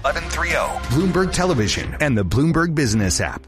1130, Bloomberg Television, and the Bloomberg Business app.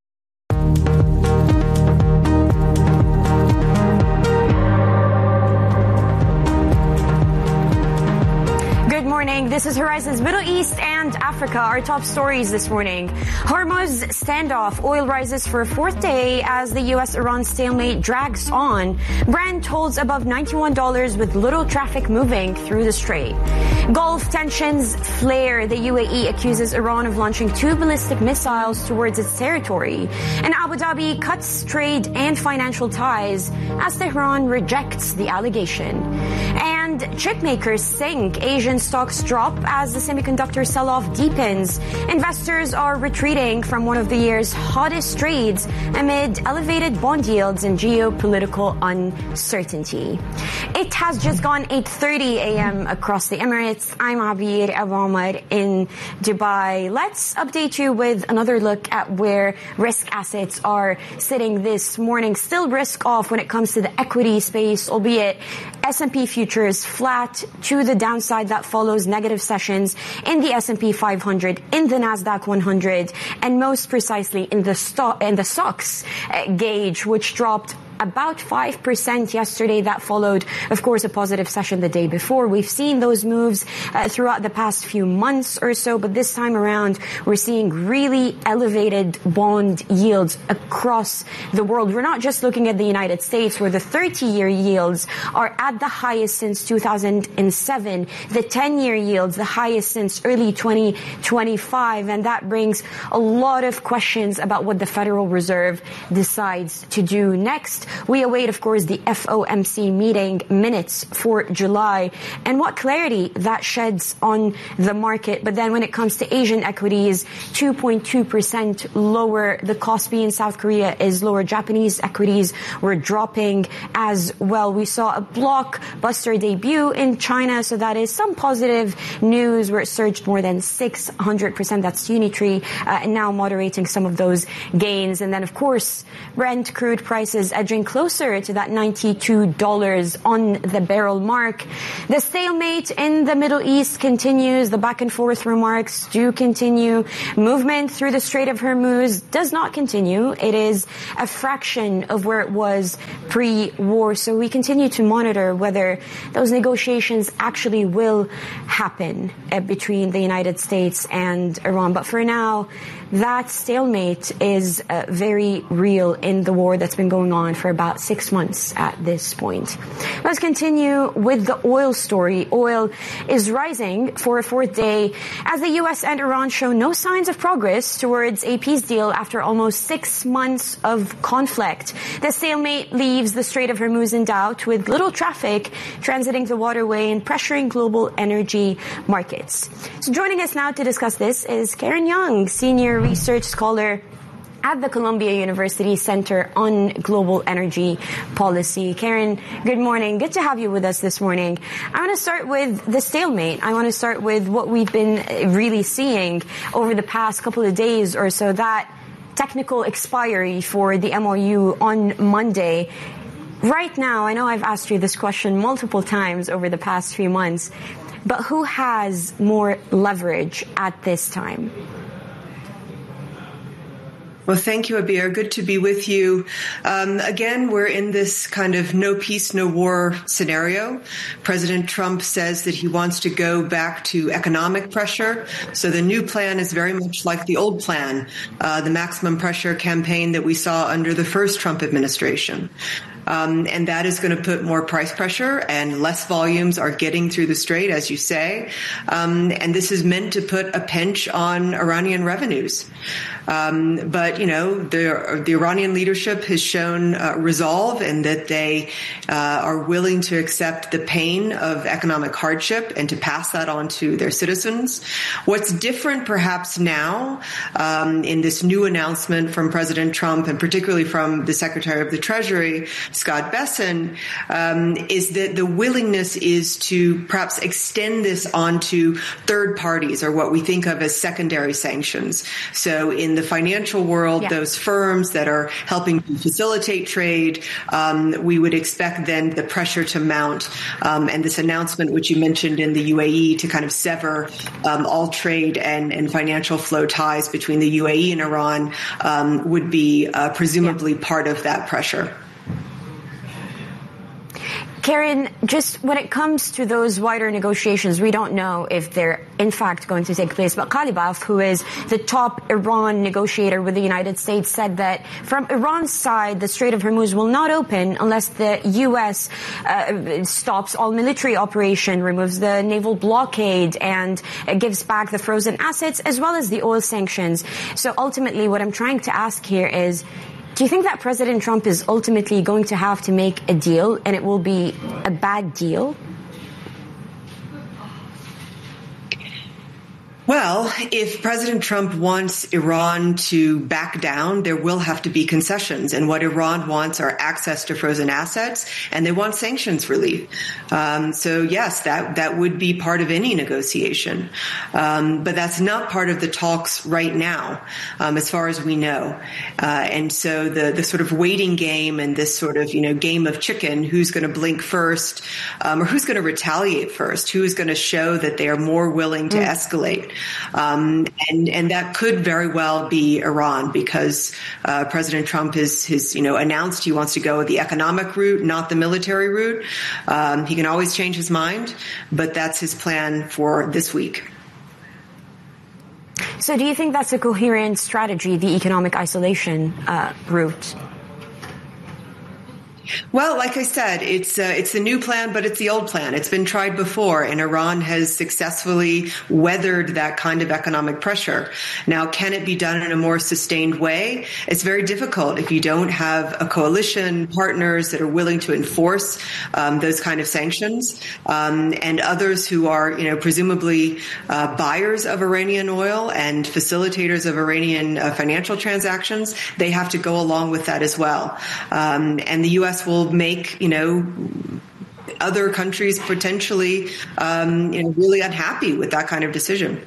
This is Horizons Middle East and Africa. Our top stories this morning. Hormuz standoff. Oil rises for a fourth day as the U.S.-Iran stalemate drags on. Brent holds above $91 with little traffic moving through the strait. Gulf tensions flare. The UAE accuses Iran of launching 2 ballistic missiles towards its territory. And Abu Dhabi cuts trade and financial ties as Tehran rejects the allegation. And chip makers sink. Asian stocks drop as the semiconductor sell-off deepens. Investors are retreating from one of the year's hottest trades amid elevated bond yields and geopolitical uncertainty. It has just gone 8:30 a.m. across the Emirates. I'm Abir Abu Omar in Dubai. Let's update you with another look at where risk assets are sitting this morning. Still risk off when it comes to the equity space, albeit S&P futures flat to the downside. That follows negative sessions in the S&P 500, in the Nasdaq 100, and most precisely in the SOX gauge, which dropped about 5% yesterday. That followed, of course, a positive session the day before. We've seen those moves throughout the past few months or so, but this time around, we're seeing really elevated bond yields across the world. We're not just looking at the United States, where the 30-year yields are at the highest since 2007, the 10-year yields the highest since early 2025, and that brings a lot of questions about what the Federal Reserve decides to do next. We await, of course, the FOMC meeting minutes for July and what clarity that sheds on the market. But then when it comes to Asian equities, 2.2% lower. The Kospi in South Korea is lower. Japanese equities were dropping as well. We saw a blockbuster debut in China, so that is some positive news where it surged more than 600%. That's Unitree, and now moderating some of those gains. And then, of course, Brent crude prices edging closer to that $92 on the barrel mark. The stalemate in the Middle East continues. The back and forth remarks do continue. Movement through the Strait of Hormuz does not continue. It is a fraction of where it was pre-war. So we continue to monitor whether those negotiations actually will happen between the United States and Iran. But for now, that stalemate is very real in the war that's been going on for about 6 months at this point. Let's continue with the oil story. Oil is rising for a fourth day as the U.S. and Iran show no signs of progress towards a peace deal after almost 6 months of conflict. The stalemate leaves the Strait of Hormuz in doubt, with little traffic transiting the waterway and pressuring global energy markets. So joining us now to discuss this is Karen Young, Senior Research Scholar at the Columbia University Center on Global Energy Policy. Karen, good morning. Good to have you with us this morning. I want to start with the stalemate. I want to start with what we've been really seeing over the past couple of days or so, that technical expiry for the MOU on Monday. Right now, I know I've asked you this question multiple times over the past few months, but who has more leverage at this time? Well, thank you, Abir. Good to be with you. Again, we're in this kind of no peace, no war scenario. President Trump says that he wants to go back to economic pressure. So the new plan is very much like the old plan, the maximum pressure campaign that we saw under the first Trump administration. And that is going to put more price pressure, and less volumes are getting through the strait, as you say. And this is meant to put a pinch on Iranian revenues. But, you know, the Iranian leadership has shown resolve, and that they are willing to accept the pain of economic hardship and to pass that on to their citizens. What's different perhaps now in this new announcement from President Trump, and particularly from the Secretary of the Treasury, Scott Besson, is that the willingness is to perhaps extend this onto third parties, or what we think of as secondary sanctions. So in the financial world, those firms that are helping to facilitate trade, we would expect then the pressure to mount. And this announcement, which you mentioned in the UAE, to kind of sever all trade and financial flow ties between the UAE and Iran would be presumably part of that pressure. Karen, just when it comes to those wider negotiations, we don't know if they're in fact going to take place. But Ghalibaf, who is the top Iran negotiator with the United States, said that from Iran's side, the Strait of Hormuz will not open unless the U.S. Stops all military operation, removes the naval blockade, and gives back the frozen assets as well as the oil sanctions. So ultimately, what I'm trying to ask here is, do you think that President Trump is ultimately going to have to make a deal, and it will be a bad deal? Well, if President Trump wants Iran to back down, there will have to be concessions. And what Iran wants are access to frozen assets, and they want sanctions relief. So yes, that would be part of any negotiation. But that's not part of the talks right now, as far as we know. And so the sort of waiting game and this sort of, game of chicken, who's going to blink first, or who's going to retaliate first, who is going to show that they are more willing to escalate. And that could very well be Iran, because President Trump has announced he wants to go the economic route, not the military route. He can always change his mind, but that's his plan for this week. So do you think that's a coherent strategy, the economic isolation route? Well, like I said, it's the new plan, but it's the old plan. It's been tried before, and Iran has successfully weathered that kind of economic pressure. Now, can it be done in a more sustained way? It's very difficult if you don't have a coalition, partners that are willing to enforce those kind of sanctions, and others who are, presumably buyers of Iranian oil and facilitators of Iranian financial transactions. They have to go along with that as well. And the U.S. will make, other countries potentially, really unhappy with that kind of decision.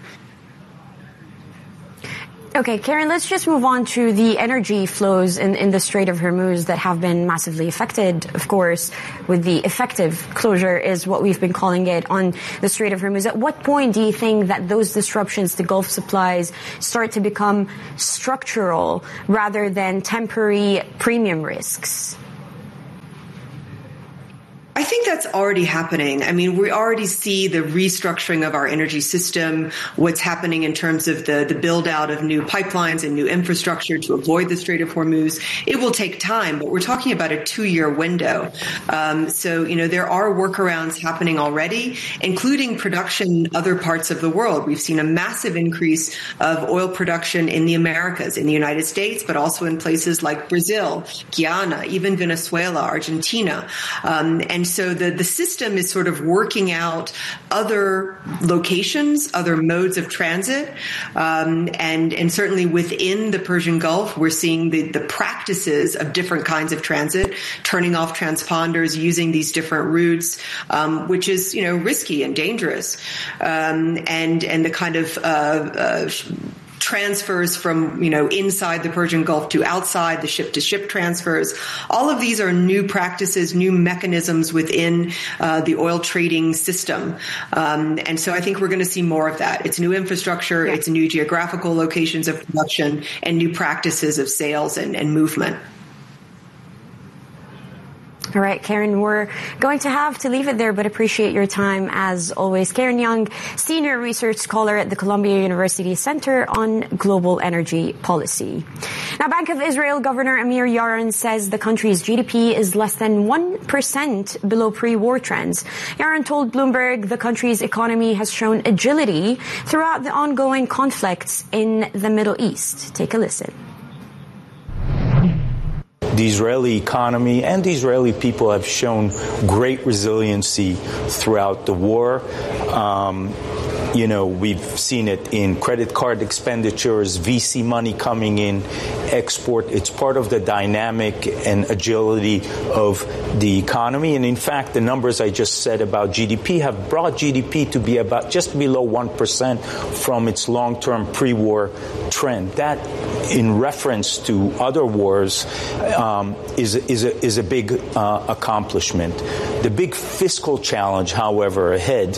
Okay, Karen, let's just move on to the energy flows in the Strait of Hormuz that have been massively affected, of course, with the effective closure is what we've been calling it on the Strait of Hormuz. At what point do you think that those disruptions to Gulf supplies start to become structural rather than temporary premium risks? I think that's already happening. I mean, we already see the restructuring of our energy system, what's happening in terms of the build out of new pipelines and new infrastructure to avoid the Strait of Hormuz. It will take time, but we're talking about a 2-year window. So, there are workarounds happening already, including production in other parts of the world. We've seen a massive increase of oil production in the Americas, in the United States, but also in places like Brazil, Guyana, even Venezuela, Argentina. And so the system is sort of working out other locations, other modes of transit. And certainly within the Persian Gulf, we're seeing the practices of different kinds of transit, turning off transponders, using these different routes, which is, risky and dangerous. And the kind of, transfers from, inside the Persian Gulf to outside, the ship-to-ship transfers. All of these are new practices, new mechanisms within the oil trading system. And so I think we're going to see more of that. It's new infrastructure, it's new geographical locations of production, and new practices of sales and movement. All right, Karen, we're going to have to leave it there, but appreciate your time as always. Karen Young, Senior Research Scholar at the Columbia University Center on Global Energy Policy. Now, Bank of Israel Governor Amir Yaron says the country's GDP is less than 1% below pre-war trends. Yaron told Bloomberg the country's economy has shown agility throughout the ongoing conflicts in the Middle East. Take a listen. The Israeli economy and the Israeli people have shown great resiliency throughout the war. We've seen it in credit card expenditures, VC money coming in, export. It's part of the dynamic and agility of the economy. And in fact, the numbers I just said about GDP have brought GDP to be about just below 1% from its long-term pre-war trend. That, in reference to other wars, is a big accomplishment. The big fiscal challenge, however, ahead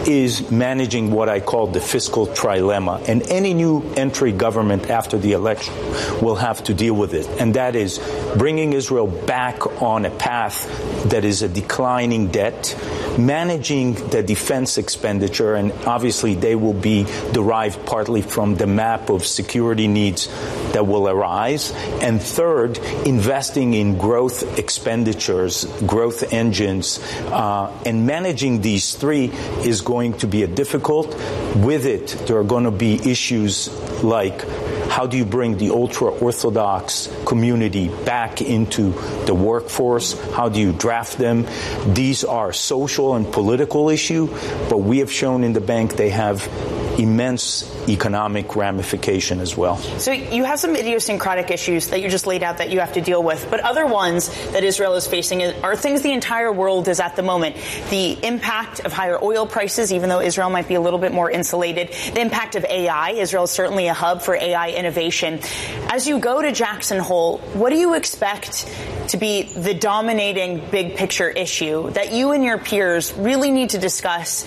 is managing what I call the fiscal trilemma. And any new entry government after the election will have to deal with it. And that is bringing Israel back on a path that is a declining debt, managing the defense expenditure, and obviously they will be derived partly from the map of security needs that will arise. And third, investing in growth expenditures, growth engines, and managing these three is going to be difficult. With it, there are going to be issues like how do you bring the ultra-Orthodox community back into the workforce? How do you draft them? These are social and political issues, but we have shown in the bank they have immense economic ramification as well. So you have some idiosyncratic issues that you just laid out that you have to deal with, but other ones that Israel is facing are things the entire world is at the moment. The impact of higher oil prices, even though Israel might be a little bit more insulated. The impact of AI. Israel is certainly a hub for AI innovation. As you go to Jackson Hole, what do you expect to be the dominating big picture issue that you and your peers really need to discuss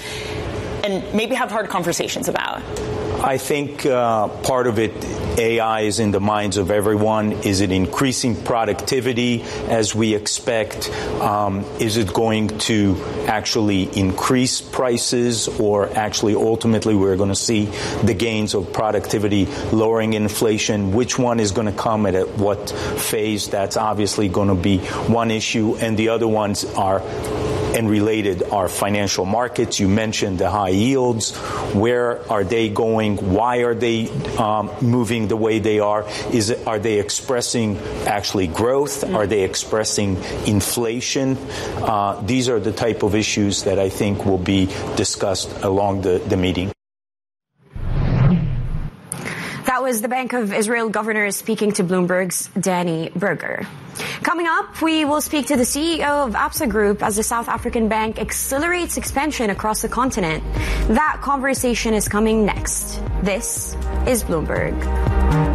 and maybe have hard conversations about? I think part of it, AI is in the minds of everyone. Is it increasing productivity as we expect? Is it going to actually increase prices, or actually ultimately we're going to see the gains of productivity lowering inflation? Which one is going to come at what phase? That's obviously going to be one issue. And the other ones are, and related, are financial markets. You mentioned the high yields. Where are they going? Why are they moving the way they are? Are they expressing actually growth? Are they expressing inflation? These are the type of issues that I think will be discussed along the meeting. That was the Bank of Israel governor speaking to Bloomberg's Danny Berger. Coming up, we will speak to the CEO of Absa Group as the South African bank accelerates expansion across the continent. That conversation is coming next. This is Bloomberg.